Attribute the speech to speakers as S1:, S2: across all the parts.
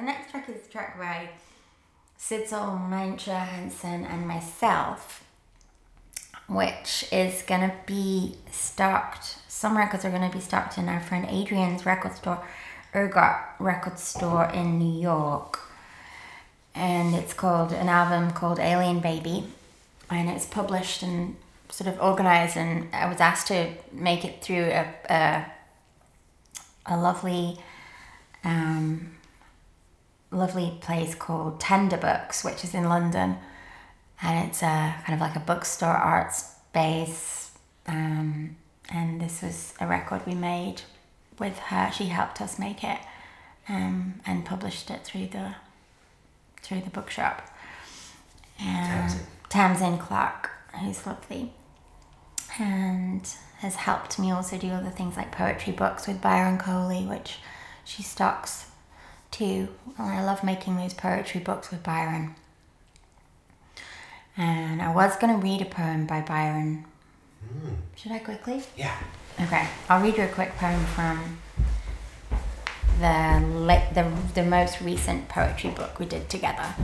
S1: the next track is a track by Sidsel, Mancha Hansen, and myself, which is going to be stocked. Some records are going to be stocked in our friend Adrian's record store, Ergot Record Store in New York. And it's called an album called Alien Baby. And it's published and sort of organized. And I was asked to make it through a lovely place called Tender Books, which is in London, and it's a kind of like a bookstore art space, and this was a record we made with her. She helped us make it, and published it through the bookshop. Tamsin Clark, who's lovely, and has helped me also do other things like poetry books with Byron Coley, which she stocks too. And I love making those poetry books with Byron. And I was going to read a poem by Byron. Should I quickly?
S2: Yeah.
S1: Okay, I'll read you a quick poem from the most recent poetry book we did together.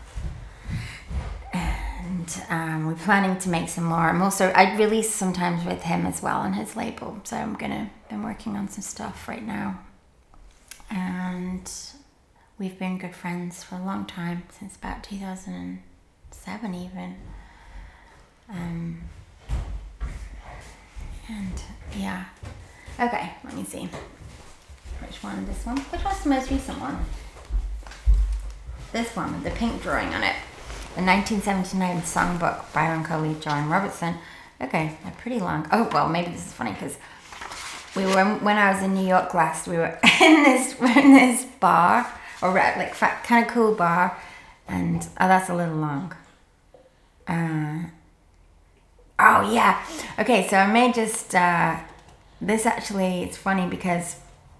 S1: And we're planning to make some more. I release sometimes with him as well on his label. So been working on some stuff right now. And we've been good friends for a long time, since about 2007 even. And yeah. Okay, let me see. Which one? This one? Which one's the most recent one? This one with the pink drawing on it. The 1979 songbook, Byron Coley, Joan Robertson. Okay, they're pretty long. Oh, well, maybe this is funny because when I was in New York last, we were in this bar, or like kind of cool bar, and that's a little long. Oh yeah. Okay, so I may just this actually, it's funny because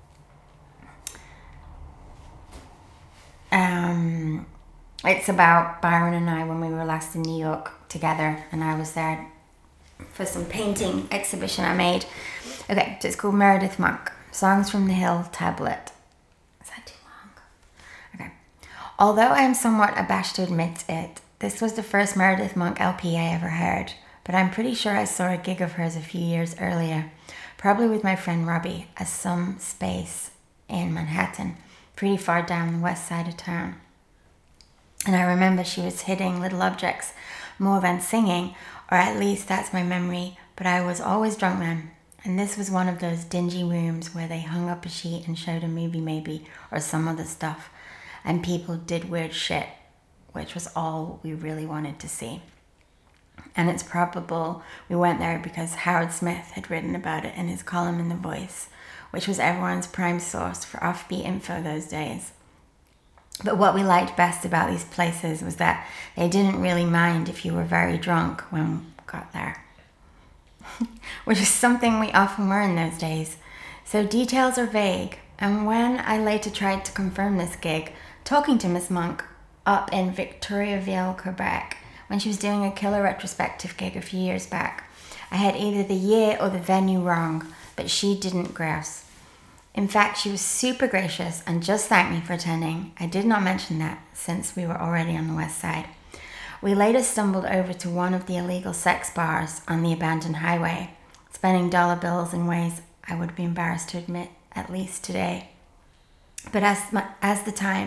S1: it's about Byron and I when we were last in New York together, and I was there for some painting exhibition I made. Okay, so it's called Meredith Monk, Songs from the Hill Tablet. Is that too long? Okay. Although I am somewhat abashed to admit it, this was the first Meredith Monk LP I ever heard, but I'm pretty sure I saw a gig of hers a few years earlier, probably with my friend Robbie, at some space in Manhattan, pretty far down the west side of town. And I remember she was hitting little objects more than singing, or at least that's my memory, but I was always drunk then. And this was one of those dingy rooms where they hung up a sheet and showed a movie maybe, or some other stuff, and people did weird shit, which was all we really wanted to see. And it's probable we went there because Howard Smith had written about it in his column in The Voice, which was everyone's prime source for offbeat info those days. But what we liked best about these places was that they didn't really mind if you were very drunk when we got there. Which is something we often were in those days. So details are vague, and when I later tried to confirm this gig, talking to Miss Monk up in Victoriaville, Quebec, when she was doing a killer retrospective gig a few years back, I had either the year or the venue wrong, but she didn't grouse. In fact, she was super gracious and just thanked me for attending. I did not mention that since we were already on the west side. We later stumbled over to one of the illegal sex bars on the abandoned highway, spending dollar bills in ways I would be embarrassed to admit, at least today. But at the time,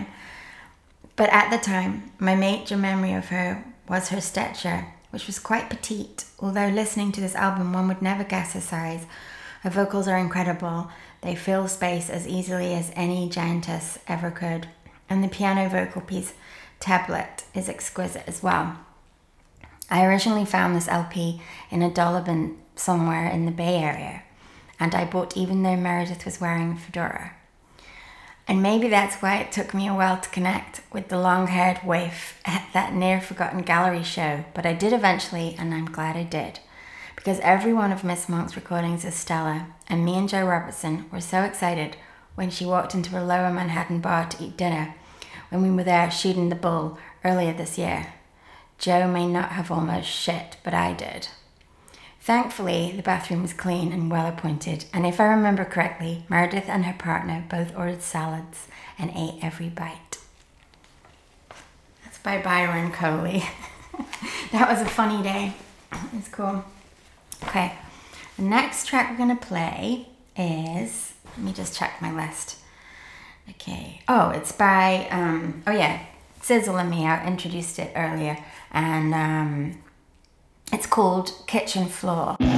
S1: my major memory of her was her stature, which was quite petite, although listening to this album one would never guess her size. Her vocals are incredible. They fill space as easily as any giantess ever could. And the piano vocal piece, Tablet, is exquisite as well. I originally found this LP in a dollar bin somewhere in the Bay Area, and I bought even though Meredith was wearing a fedora. And maybe that's why it took me a while to connect with the long-haired waif at that near-forgotten gallery show, but I did eventually, and I'm glad I did. Because every one of Miss Monk's recordings is stellar, and me and Joe Robertson were so excited when she walked into a lower Manhattan bar to eat dinner when we were there shooting the bull earlier this year. Joe may not have almost shit, but I did. Thankfully, the bathroom was clean and well appointed, and if I remember correctly, Meredith and her partner both ordered salads and ate every bite. by Byron Coley. That was a funny day. It's cool. Okay, the next track we're gonna play is, let me just check my list. Okay, oh, it's by, Sizzle and me. I introduced it earlier, and it's called Kitchen Floor.